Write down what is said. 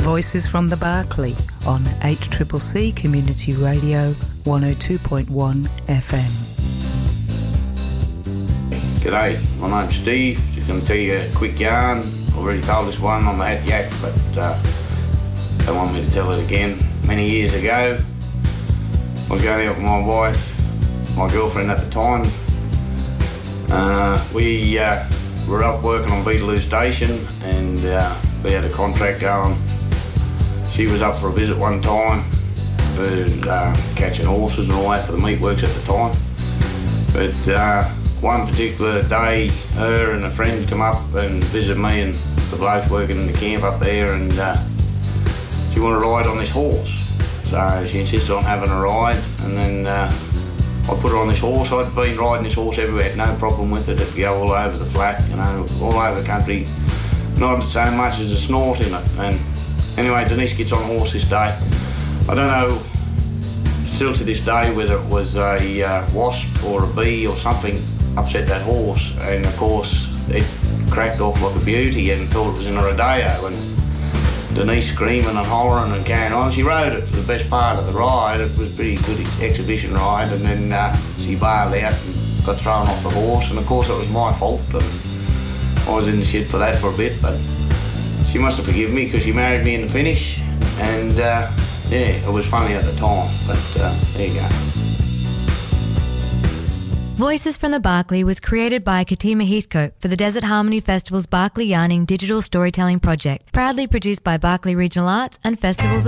Voices from the Barclay on HCCC Community Radio 102.1 FM. G'day, my name's Steve. Just going to tell you a quick yarn. I've already told this one on the Hat Yak, but don't want me to tell it again. Many years ago, I was going out with my wife, my girlfriend at the time. We were up working on Beetaloo Station, and we had a contract going. She was up for a visit one time, catching horses and all that for the meatworks at the time. But one particular day, her and a friend come up and visited me and the blokes working in the camp up there, and she wanted to ride on this horse. So she insisted on having a ride, and then I put her on this horse. I'd been riding this horse everywhere, had no problem with it. It'd go all over the flat, you know, all over the country. Not so much as a snort in it. And anyway, Denise gets on the horse this day. I don't know, still to this day, whether it was a wasp or a bee or something upset that horse. And of course, it cracked off like a beauty and thought it was in a rodeo. And Denise screaming and hollering and carrying on. She rode it for the best part of the ride. It was a pretty good exhibition ride, and then she bailed out and got thrown off the horse, and of course it was my fault, and I was in the shit for that for a bit, but she must have forgiven me because she married me in the finish, and yeah, it was funny at the time, but there you go. Voices from the Barclay was created by Katima Heathcote for the Desert Harmony Festival's Barclay Yarning Digital Storytelling Project, proudly produced by Barclay Regional Arts and Festivals